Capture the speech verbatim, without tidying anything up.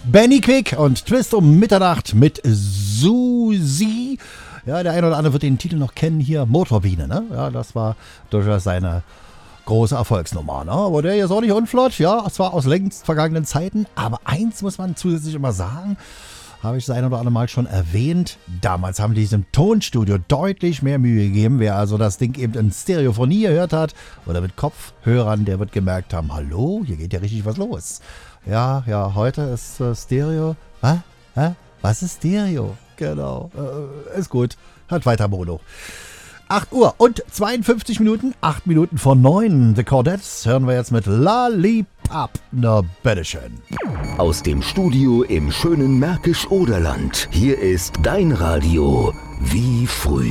Benny Quick und Twist um Mitternacht mit Susi. Ja, der eine oder andere wird den Titel noch kennen hier. Motorbiene, ne? Ja, das war durchaus seine große Erfolgsnummer, ne? Aber der hier ist auch nicht unflott, ja, zwar aus längst vergangenen Zeiten, aber eins muss man zusätzlich immer sagen, habe ich das ein oder andere Mal schon erwähnt. Damals haben die diesem Tonstudio deutlich mehr Mühe gegeben. Wer also das Ding eben in Stereophonie gehört hat oder mit Kopfhörern, der wird gemerkt haben, hallo, hier geht ja richtig was los. Ja, ja, heute ist äh, Stereo. Hä? Hä? Was ist Stereo? Genau, äh, ist gut. Hat weiter Mono. acht Uhr und zweiundfünfzig Minuten, acht Minuten vor neun. The Chordettes hören wir jetzt mit Lollipop. Na, bitteschön. Aus dem Studio im schönen Märkisch-Oderland. Hier ist dein Radio wie früher.